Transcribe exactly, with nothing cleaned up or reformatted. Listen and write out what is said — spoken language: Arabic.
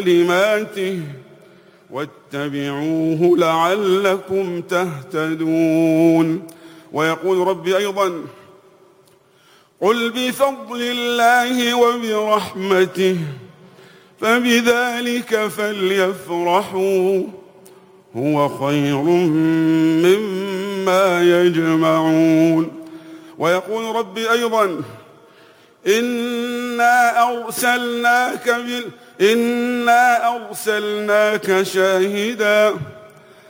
كلماته واتبعوه لعلكم تهتدون. ويقول ربي أيضا: قل بفضل الله وبرحمته فبذلك فليفرحوا هو خير مما يجمعون. ويقول ربي أيضا: إنا أرسلناك, بال... إنا أرسلناك شاهدا